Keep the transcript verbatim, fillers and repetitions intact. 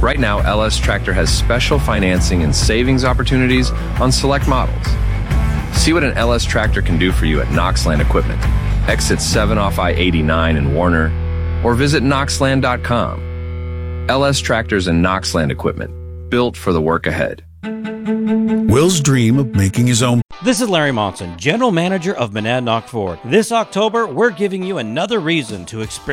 Right now, L S Tractor has special financing and savings opportunities on select models. See what an L S Tractor can do for you at Knoxland Equipment, exit seven off I eighty-nine in Warner, or visit knoxland dot com. L S Tractors and Knoxland Equipment, built for the work ahead. Will's dream of making his own. This is Larry Monson, General Manager of Monadnock Ford. This October, we're giving you another reason to experience